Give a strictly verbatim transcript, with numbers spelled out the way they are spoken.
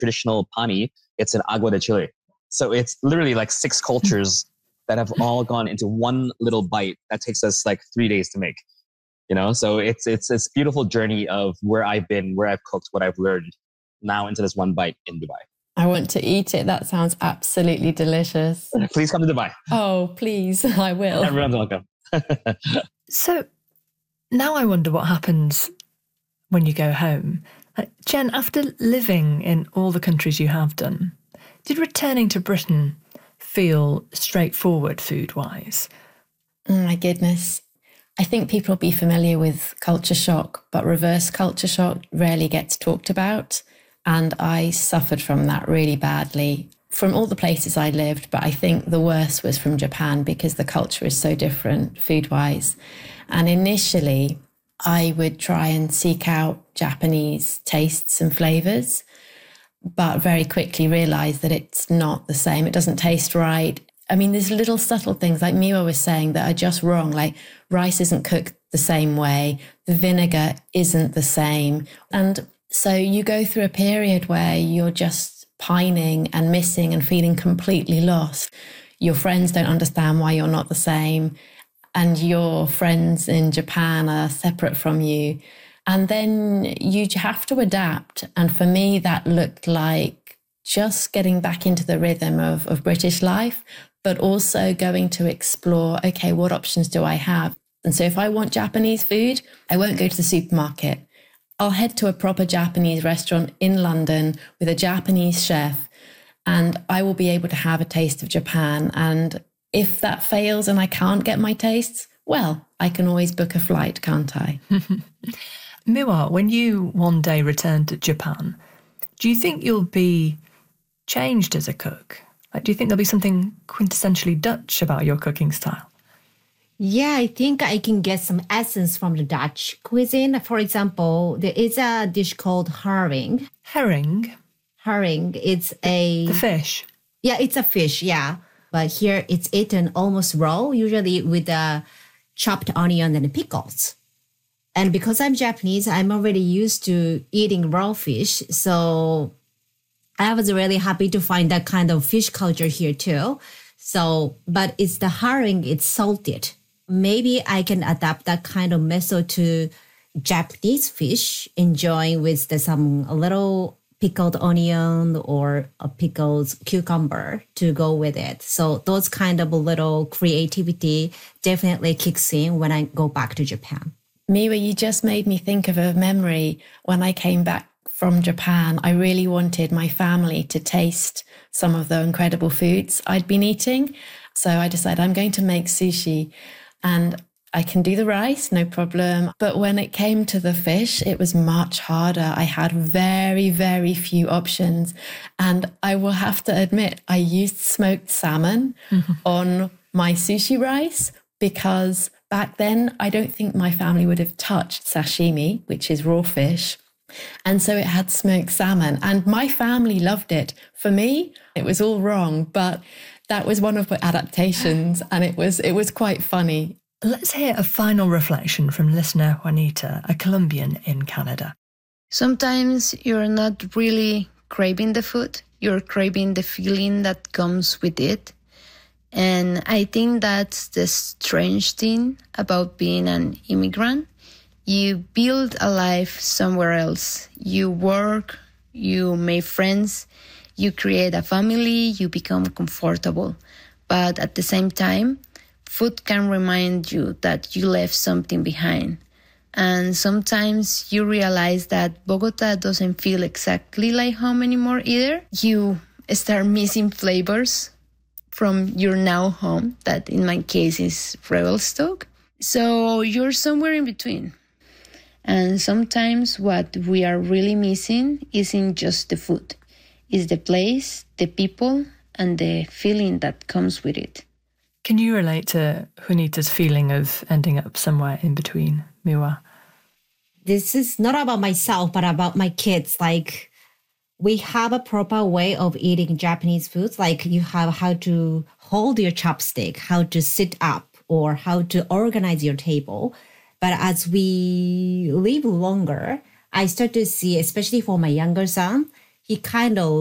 traditional pani, it's an agua de Chile. So it's literally like six cultures that have all gone into one little bite that takes us like three days to make. You know, so it's it's this beautiful journey of where I've been, where I've cooked, what I've learned, now into this one bite in Dubai. I want to eat it. That sounds absolutely delicious. Please come to Dubai. Oh, please, I will. Everyone's welcome. So now I wonder what happens when you go home. Uh, Jen, after living in all the countries you have done, did returning to Britain feel straightforward food-wise? Oh my goodness. I think people will be familiar with culture shock, but reverse culture shock rarely gets talked about. And I suffered from that really badly from all the places I lived. But I think the worst was from Japan because the culture is so different food-wise. And initially, I would try and seek out Japanese tastes and flavors, but very quickly realized that it's not the same. It doesn't taste right. I mean, there's little subtle things like Miwa was saying that are just wrong. Like rice isn't cooked the same way. The vinegar isn't the same. And so you go through a period where you're just pining and missing and feeling completely lost. Your friends don't understand why you're not the same. And your friends in Japan are separate from you. And then you have to adapt. And for me, that looked like just getting back into the rhythm of, of British life, but also going to explore, okay, what options do I have? And so if I want Japanese food, I won't go to the supermarket. I'll head to a proper Japanese restaurant in London with a Japanese chef, and I will be able to have a taste of Japan. And if that fails and I can't get my tastes, well, I can always book a flight, can't I? Miwa, when you one day return to Japan, do you think you'll be changed as a cook? Like, do you think there'll be something quintessentially Dutch about your cooking style? Yeah, I think I can get some essence from the Dutch cuisine. For example, there is a dish called herring. Herring? Herring, it's a... The fish? Yeah, it's a fish, yeah. But here it's eaten almost raw, usually with a chopped onion and pickles. And because I'm Japanese, I'm already used to eating raw fish. So I was really happy to find that kind of fish culture here too. So, but it's the herring, it's salted. Maybe I can adapt that kind of method to Japanese fish, enjoying with the, some a little pickled onion or a pickled cucumber to go with it. So those kind of a little creativity definitely kicks in when I go back to Japan. Miwa, you just made me think of a memory. When I came back from Japan, I really wanted my family to taste some of the incredible foods I'd been eating. So I decided I'm going to make sushi, and I can do the rice, no problem. But when it came to the fish, it was much harder. I had very, very few options. And I will have to admit, I used smoked salmon mm-hmm. on my sushi rice because back then, I don't think my family would have touched sashimi, which is raw fish. And so it had smoked salmon. And my family loved it. For me, it was all wrong. But that was one of the adaptations, and it was it was quite funny. Let's hear a final reflection from listener Juanita, a Colombian in Canada. Sometimes you're not really craving the food. You're craving the feeling that comes with it. And I think that's the strange thing about being an immigrant. You build a life somewhere else. You work, you make friends, you create a family, you become comfortable. But at the same time, food can remind you that you left something behind. And sometimes you realize that Bogota doesn't feel exactly like home anymore either. You start missing flavors from your now home, that in my case is Revelstoke. So you're somewhere in between. And sometimes what we are really missing isn't just the food. It's the place, the people, and the feeling that comes with it. Can you relate to Juanita's feeling of ending up somewhere in between, Miwa? This is not about myself, but about my kids. Like, we have a proper way of eating Japanese foods. Like, you have how to hold your chopstick, how to sit up, or how to organize your table. But as we live longer, I start to see, especially for my younger son, he kind of